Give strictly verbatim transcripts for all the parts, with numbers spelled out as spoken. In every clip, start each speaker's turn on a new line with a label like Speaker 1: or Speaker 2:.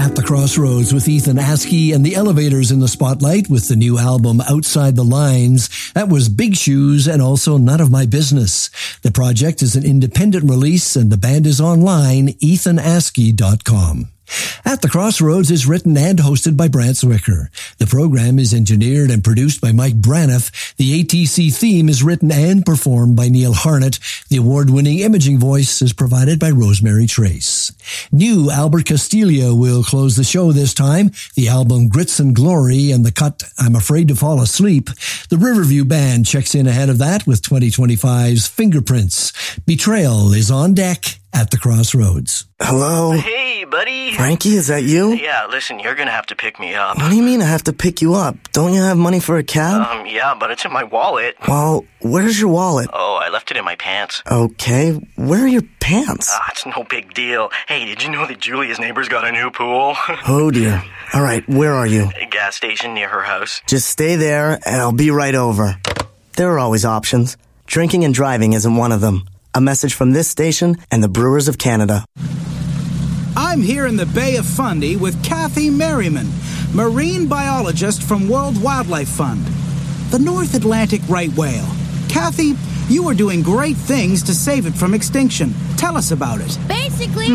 Speaker 1: At the Crossroads with Ethan Askey and the Elevators in the spotlight with the new album Outside the Lines. That was Big Shoes and also None of My Business. The project is an independent release and the band is online, ethan askey dot com. At the Crossroads is written and hosted by Brant Zwicker. The program is engineered and produced by Mike Braniff. The A T C theme is written and performed by Neil Harnett. The award-winning imaging voice is provided by Rosemary Trace. New Albert Castiglia will close the show this time. The album Grits and Glory and the cut I'm Afraid to Fall Asleep. The Riverview Band checks in ahead of that with twenty twenty-five's Fingerprints. Betrayal is on deck at the Crossroads.
Speaker 2: Hello?
Speaker 3: Hey, buddy.
Speaker 2: Frankie, is that you?
Speaker 3: Yeah, listen, you're gonna have to pick me up.
Speaker 2: What do you mean I have to pick you up? Don't you have money for a cab?
Speaker 3: Um, yeah, but it's in my wallet.
Speaker 2: Well, where's your wallet?
Speaker 3: Oh, I left it in my pants.
Speaker 2: Okay, where are your pants?
Speaker 3: Ah, it's no big deal. Hey, did you know that Julia's neighbor's got a new pool?
Speaker 2: Oh, dear. All right, where are you?
Speaker 3: A gas station near her house.
Speaker 2: Just stay there, and I'll be right over. There are always options. Drinking and driving isn't one of them. A message from this station and the Brewers of Canada.
Speaker 4: I'm here in the Bay of Fundy with Kathy Merriman, marine biologist from World Wildlife Fund. The North Atlantic right whale. Kathy, you are doing great things to save it from extinction. Tell us about it.
Speaker 5: Basically...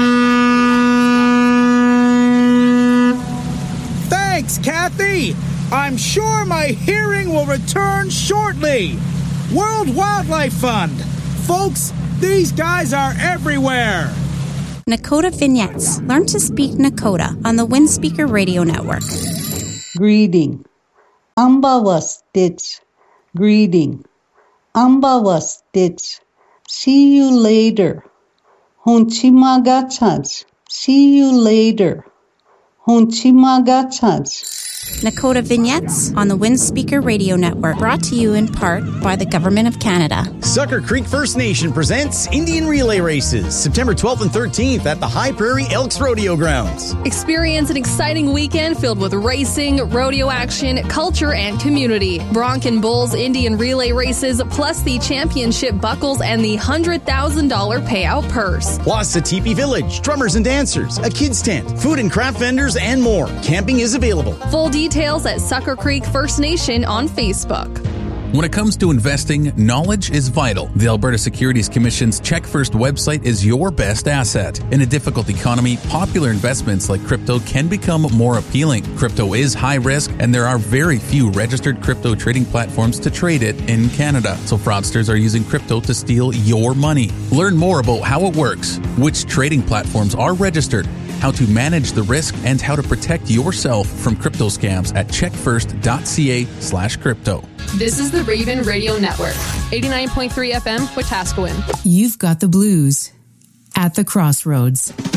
Speaker 4: Thanks, Kathy! I'm sure my hearing will return shortly. World Wildlife Fund. Folks, these guys are everywhere.
Speaker 5: Nakota Vignettes. Learn to speak Nakota on the Windspeaker Radio Network.
Speaker 6: Greeting. Ambawa Stitch. Greeting. Ambawa Stitch. See you later. Honchimagachaj. See you later. Honchimagachaj.
Speaker 5: Nakota Vignettes on the Windspeaker Radio Network, brought to you in part by the Government of Canada.
Speaker 7: Sucker Creek First Nation presents Indian Relay Races, September twelfth and thirteenth at the High Prairie Elks Rodeo Grounds.
Speaker 8: Experience an exciting weekend filled with racing, rodeo action, culture, and community. Bronc and Bulls Indian Relay Races, plus the championship buckles and the one hundred thousand dollars payout purse.
Speaker 7: Plus a teepee village, drummers and dancers, a kids tent, food and craft vendors, and more. Camping is available.
Speaker 8: Full details at Sucker Creek First Nation on Facebook.
Speaker 9: When it comes to investing, knowledge is vital. The Alberta Securities Commission's Check First website is your best asset. In a difficult economy, popular investments like crypto can become more appealing. Crypto is high risk, and there are very few registered crypto trading platforms to trade it in Canada. So fraudsters are using crypto to steal your money. Learn more about how it works, which trading platforms are registered, how to manage the risk, and how to protect yourself from crypto scams at checkfirst.ca slash crypto.
Speaker 8: This is the Raven Radio Network, eighty-nine point three F M, Wetaskiwin.
Speaker 10: You've got the blues at the Crossroads.